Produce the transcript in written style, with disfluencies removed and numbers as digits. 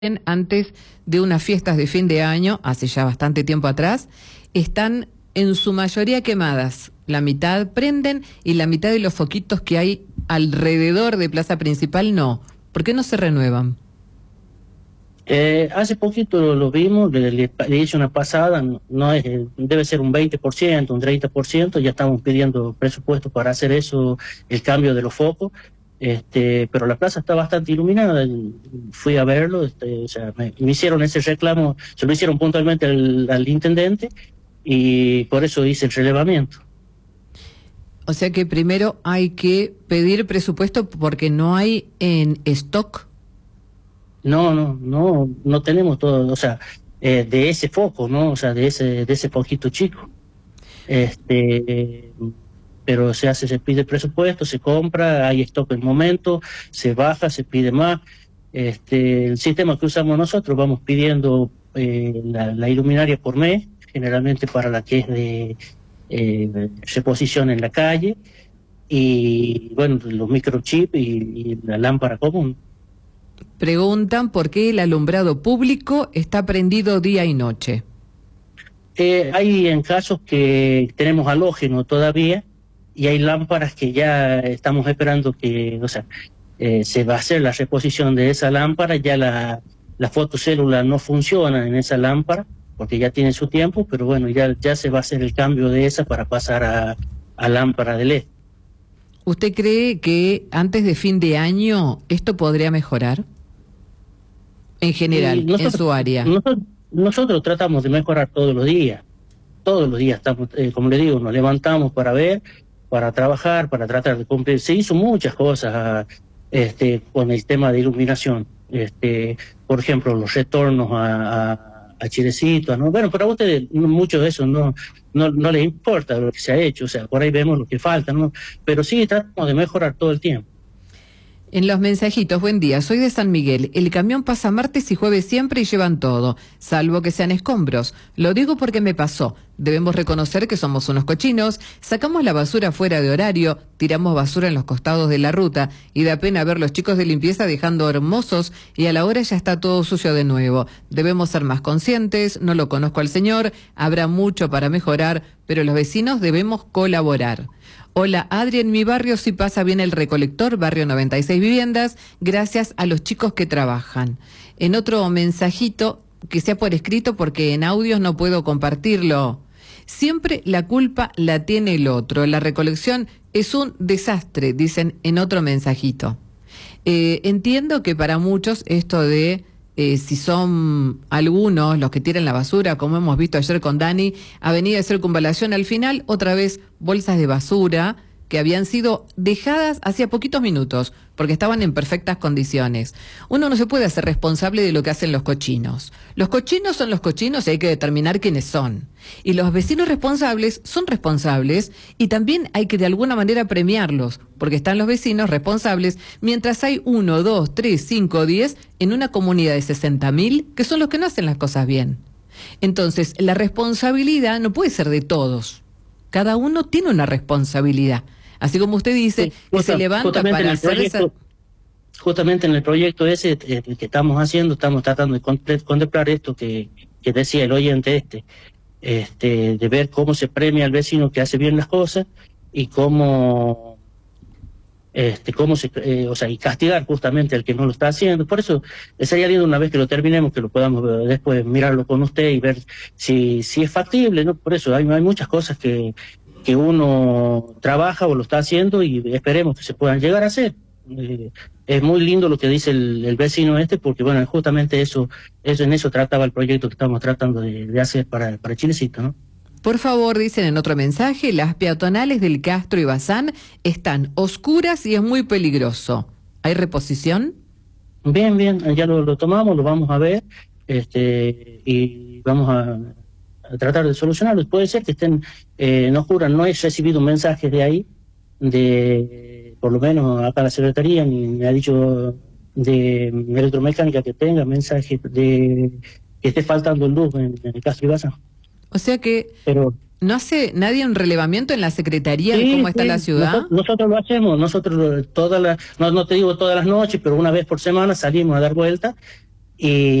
antes de unas fiestas de fin de año, hace ya bastante tiempo atrás, están en su mayoría quemadas. La mitad prenden y la mitad de los foquitos que hay alrededor de Plaza Principal no. ¿Por qué no se renuevan? Hace poquito lo vimos, le hice una pasada, no es, debe ser un 20%, un 30%, ya estamos pidiendo presupuesto para hacer eso, el cambio de los focos, pero la plaza está bastante iluminada, fui a verlo, o sea, me hicieron ese reclamo, se lo hicieron puntualmente al intendente y por eso hice el relevamiento. O sea que primero hay que pedir presupuesto porque no hay en stock. No tenemos todo, o sea, de ese foco, ¿no? O sea, de ese foquito chico. Pero se pide presupuesto, se compra, hay stock en el momento, se baja, se pide más. El sistema que usamos nosotros, vamos pidiendo la iluminaria por mes, generalmente para la que es de reposición en la calle, y bueno, los microchips y la lámpara común. Preguntan por qué el alumbrado público está prendido día y noche. Hay en casos que tenemos halógeno todavía y hay lámparas que ya estamos esperando que, o sea, se va a hacer la reposición de esa lámpara, ya la fotocélula no funciona en esa lámpara porque ya tiene su tiempo, pero bueno, ya se va a hacer el cambio de esa para pasar a lámpara de LED. ¿Usted cree que antes de fin de año esto podría mejorar? En general, en su área. Nosotros tratamos de mejorar todos los días estamos, como le digo, nos levantamos para ver, para trabajar, para tratar de cumplir. Se hizo muchas cosas con el tema de iluminación, por ejemplo, los retornos a Chilecito, ¿no? Bueno, pero a ustedes mucho de eso no les importa lo que se ha hecho, o sea, por ahí vemos lo que falta, ¿no? Pero sí tratamos de mejorar todo el tiempo. En los mensajitos, buen día, soy de San Miguel. El camión pasa martes y jueves siempre y llevan todo, salvo que sean escombros. Lo digo porque me pasó. Debemos reconocer que somos unos cochinos, sacamos la basura fuera de horario, tiramos basura en los costados de la ruta y da pena ver los chicos de limpieza dejando hermosos y a la hora ya está todo sucio de nuevo. Debemos ser más conscientes, no lo conozco al señor, habrá mucho para mejorar, pero los vecinos debemos colaborar. Hola, Adri, en mi barrio sí pasa bien el recolector, barrio 96 viviendas, gracias a los chicos que trabajan. En otro mensajito, que sea por escrito porque en audios no puedo compartirlo. Siempre la culpa la tiene el otro, la recolección es un desastre, dicen en otro mensajito. Entiendo que para muchos esto de... si son algunos los que tiran la basura, como hemos visto ayer con Dani, Avenida de Circunvalación, al final otra vez bolsas de basura que habían sido dejadas hacía poquitos minutos porque estaban en perfectas condiciones. Uno no se puede hacer responsable de lo que hacen los cochinos. Los cochinos son los cochinos y hay que determinar quiénes son. Y los vecinos responsables son responsables y también hay que de alguna manera premiarlos, porque están los vecinos responsables mientras hay 1, 2, 3, 5, 10 en una comunidad de 60.000 que son los que no hacen las cosas bien. Entonces, la responsabilidad no puede ser de todos. Cada uno tiene una responsabilidad. Así como usted dice, sí, que se levanta para hacer esa... Justamente en el proyecto ese que estamos haciendo, estamos tratando de contemplar esto que decía el oyente de ver cómo se premia al vecino que hace bien las cosas y cómo y castigar justamente al que no lo está haciendo. Por eso sería lindo una vez que lo terminemos, que lo podamos después mirarlo con usted y ver si es factible, ¿no? Por eso hay muchas cosas que uno trabaja o lo está haciendo y esperemos que se puedan llegar a hacer. Es muy lindo lo que dice el vecino porque bueno, justamente en eso trataba el proyecto que estamos tratando de hacer para Chilecito, ¿no? Por favor, dicen en otro mensaje, las peatonales del Castro y Bazán están oscuras y es muy peligroso. ¿Hay reposición? Bien, ya lo tomamos, lo vamos a ver y vamos a tratar de solucionarlo. Puede ser que estén en oscuras, no he recibido mensajes de ahí, por lo menos acá la secretaría ni me ha dicho de electromecánica que tenga mensajes de que esté faltando luz en el Castro y Bazán. O sea que no hace nadie un relevamiento en la Secretaría de cómo está la ciudad. Nosotros lo hacemos, no te digo todas las noches, pero una vez por semana salimos a dar vueltas y